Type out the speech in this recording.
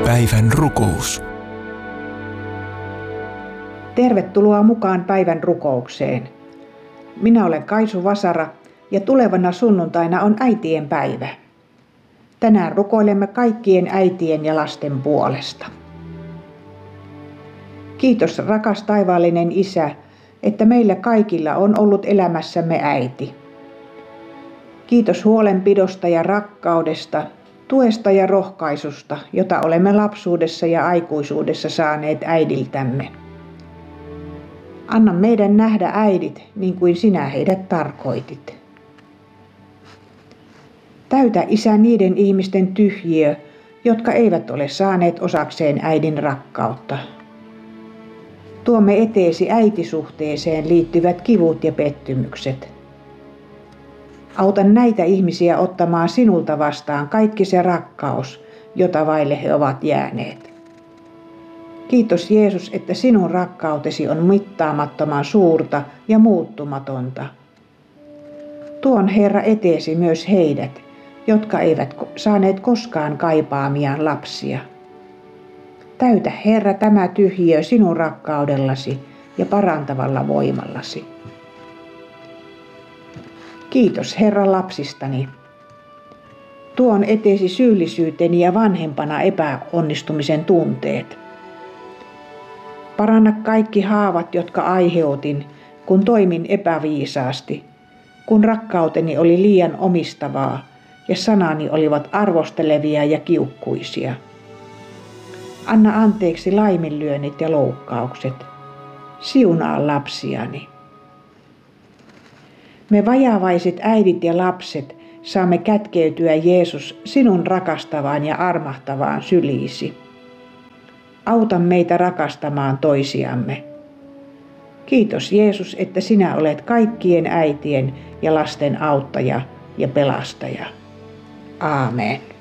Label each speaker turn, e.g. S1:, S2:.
S1: Päivän rukous.
S2: Tervetuloa mukaan päivän rukoukseen. Minä olen Kaisu Vasara ja tulevana sunnuntaina on äitien päivä. Tänään rukoilemme kaikkien äitien ja lasten puolesta. Kiitos rakas taivaallinen Isä, että meillä kaikilla on ollut elämässämme äiti. Kiitos huolenpidosta ja rakkaudesta, tuesta ja rohkaisusta, jota olemme lapsuudessa ja aikuisuudessa saaneet äidiltämme. Anna meidän nähdä äidit niin kuin sinä heidät tarkoitit. Täytä Isä niiden ihmisten tyhjiö, jotka eivät ole saaneet osakseen äidin rakkautta. Tuomme eteesi äitisuhteeseen liittyvät kivut ja pettymykset. Auta näitä ihmisiä ottamaan sinulta vastaan kaikki se rakkaus, jota vaille he ovat jääneet. Kiitos Jeesus, että sinun rakkautesi on mittaamattoman suurta ja muuttumatonta. Tuon Herra eteesi myös heidät, jotka eivät saaneet koskaan kaipaamiaan lapsia. Täytä Herra tämä tyhjiö sinun rakkaudellasi ja parantavalla voimallasi. Kiitos Herra lapsistani. Tuon eteesi syyllisyyteni ja vanhempana epäonnistumisen tunteet. Paranna kaikki haavat, jotka aiheutin, kun toimin epäviisaasti, kun rakkauteni oli liian omistavaa ja sanani olivat arvostelevia ja kiukkuisia. Anna anteeksi laiminlyönnit ja loukkaukset. Siunaa lapsiani. Me vajavaiset äidit ja lapset saamme kätkeytyä Jeesus sinun rakastavaan ja armahtavaan syliisi. Auta meitä rakastamaan toisiamme. Kiitos Jeesus, että sinä olet kaikkien äitien ja lasten auttaja ja pelastaja. Aamen.